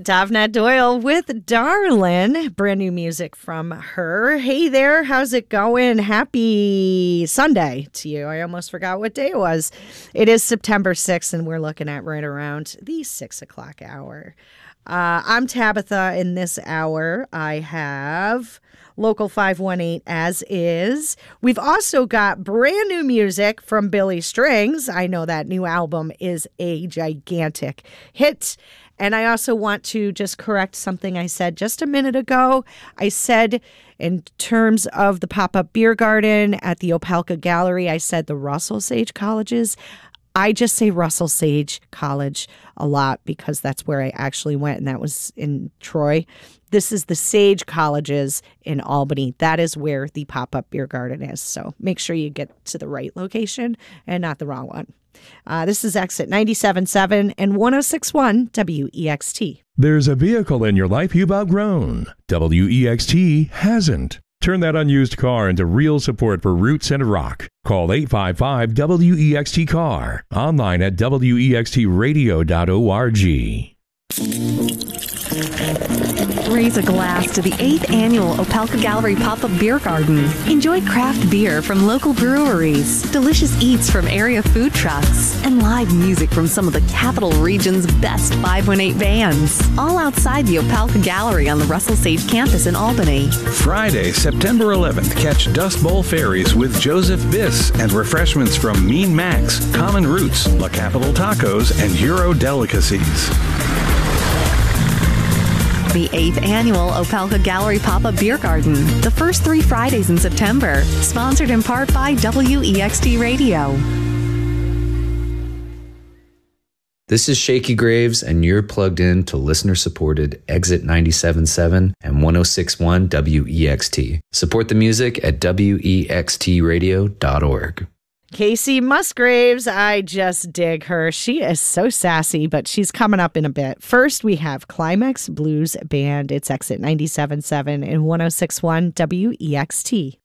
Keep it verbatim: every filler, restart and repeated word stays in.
Davnat Doyle with Darlin', brand new music from her. Hey there, how's it going? Happy Sunday to you. I almost forgot what day it was. It is September sixth, and we're looking at right around the six o'clock hour. Uh, I'm Tabitha. In this hour, I have Local five one eight as is. We've also got brand new music from Billy Strings. I know that new album is a gigantic hit. And I also want to just correct something I said just a minute ago. I said in terms of the pop-up beer garden at the Opelka Gallery, I said the Russell Sage Colleges. I just say Russell Sage College a lot because that's where I actually went, and that was in Troy. This is the Sage Colleges in Albany. That is where the pop-up beer garden is. So make sure you get to the right location and not the wrong one. Uh, this is Exit ninety-seven point seven and one oh six point one W E X T. There's a vehicle in your life you've outgrown. W E X T hasn't. Turn that unused car into real support for Roots and Rock. Call eight five five W E X T car. Online at W E X T radio dot org. Raise a glass to the eighth Annual Opelka Gallery Pop-Up Beer Garden. Enjoy craft beer from local breweries, delicious eats from area food trucks, and live music from some of the Capital Region's best five one eight bands. All outside the Opelka Gallery on the Russell Sage campus in Albany. Friday, September eleventh, catch Dust Bowl ferries with Joseph Biss and refreshments from Mean Max, Common Roots, La Capital Tacos, and Euro Delicacies. The eighth Annual Opelka Gallery Pop-Up Beer Garden, the first three Fridays in September. Sponsored in part by W E X T Radio. This is Shaky Graves, and you're plugged in to listener-supported Exit ninety-seven point seven and one oh six point one W E X T. Support the music at W E X T radio dot org. Casey Musgraves, I just dig her. She is so sassy, but she's coming up in a bit. First, we have Climax Blues Band. It's Exit ninety-seven point seven and one oh six point one W E X T.